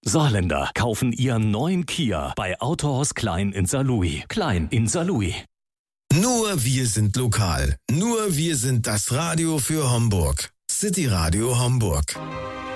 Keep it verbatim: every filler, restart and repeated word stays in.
Saarländer kaufen ihren neuen Kia bei Autohaus Klein in Saarlouis. Klein in Saarlouis. Nur wir sind lokal. Nur wir sind das Radio für Homburg. City Radio Homburg.